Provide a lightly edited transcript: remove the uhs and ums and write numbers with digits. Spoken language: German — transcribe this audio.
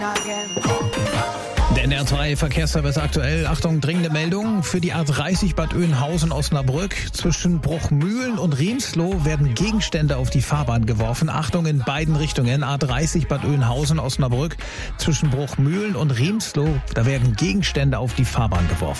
Der NR2 Verkehrsservice aktuell. Achtung, dringende Meldung. Für die A30 Bad Oeynhausen-Osnabrück zwischen Bruchmühlen und Riemsloh werden Gegenstände auf die Fahrbahn geworfen. Achtung in beiden Richtungen. A30 Bad Oeynhausen-Osnabrück zwischen Bruchmühlen und Riemsloh. Da werden Gegenstände auf die Fahrbahn geworfen.